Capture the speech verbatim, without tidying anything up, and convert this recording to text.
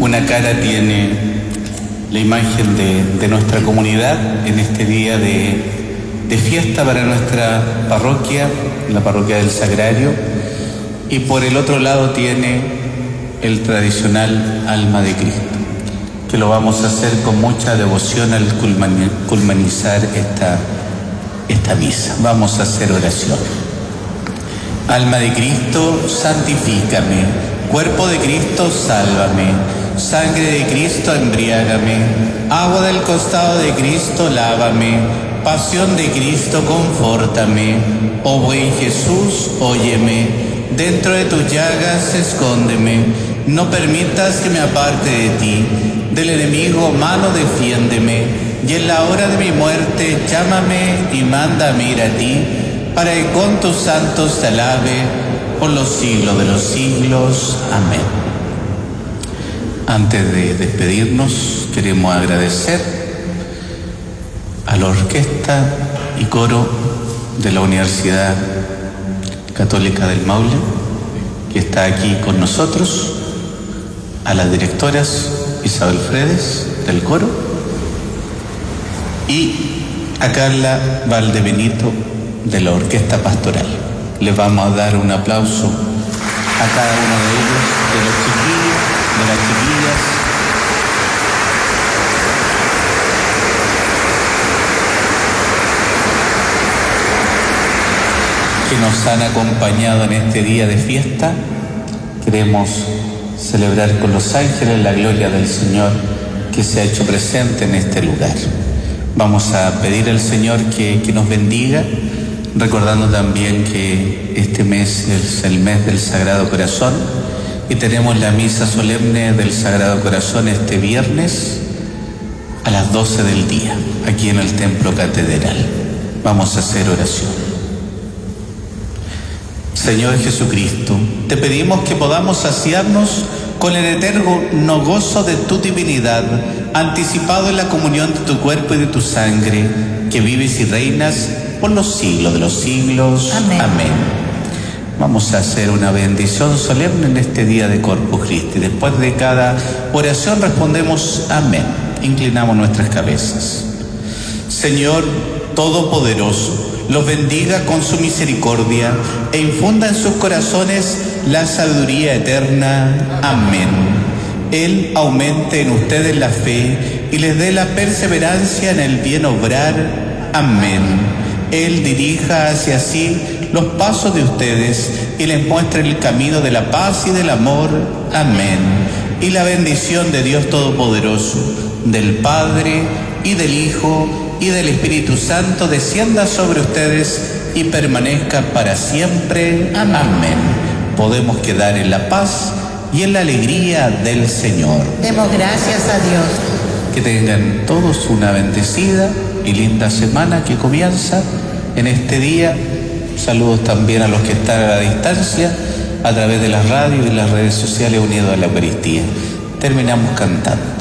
Una cara tiene la imagen de, de nuestra comunidad en este día de, de fiesta para nuestra parroquia, la parroquia del Sagrario, y por el otro lado tiene el tradicional alma de Cristo, que lo vamos a hacer con mucha devoción al culminizar esta, esta misa. Vamos a hacer oración. Alma de Cristo, santifícame. Cuerpo de Cristo, sálvame. Sangre de Cristo, embriágame. Agua del costado de Cristo, lávame. Pasión de Cristo, confórtame. Oh buen Jesús, óyeme. Dentro de tus llagas, escóndeme. No permitas que me aparte de ti. Del enemigo, mano, defiéndeme. Y en la hora de mi muerte, llámame y mándame ir a ti, para que con tus santos te alabe por los siglos de los siglos. Amén. Antes de despedirnos, queremos agradecer a la orquesta y coro de la Universidad Católica del Maule, que está aquí con nosotros, a las directoras Isabel Fredes del coro y a Carla Valdebenito de la Orquesta Pastoral. Les vamos a dar un aplauso a cada uno de ellos, de los chiquillos, de las chiquillas. Que nos han acompañado en este día de fiesta. Queremos celebrar con los ángeles la gloria del Señor que se ha hecho presente en este lugar. Vamos a pedir al Señor que, que nos bendiga, recordando también que este mes es el mes del Sagrado Corazón y tenemos la misa solemne del Sagrado Corazón este viernes a las doce del día, aquí en el Templo Catedral. Vamos a hacer oración. Señor Jesucristo, te pedimos que podamos saciarnos con el eterno gozo de tu divinidad, anticipado en la comunión de tu cuerpo y de tu sangre, que vives y reinas por los siglos de los siglos. Amén. Amén. Vamos a hacer una bendición solemne en este día de Corpus Christi. Después de cada oración respondemos amén. Inclinamos nuestras cabezas. Señor Todopoderoso, los bendiga con su misericordia e infunda en sus corazones la sabiduría eterna. Amén. Él aumente en ustedes la fe y les dé la perseverancia en el bien obrar. Amén. Él dirija hacia sí los pasos de ustedes y les muestre el camino de la paz y del amor. Amén. Y la bendición de Dios Todopoderoso, del Padre y del Hijo y del Espíritu Santo descienda sobre ustedes y permanezca para siempre. Amén. Amén. Podemos quedar en la paz y en la alegría del Señor. Demos gracias a Dios. Que tengan todos una bendecida y linda semana que comienza en este día. Saludos también a los que están a la distancia a través de la radio y las redes sociales unidos a la Eucaristía. Terminamos cantando.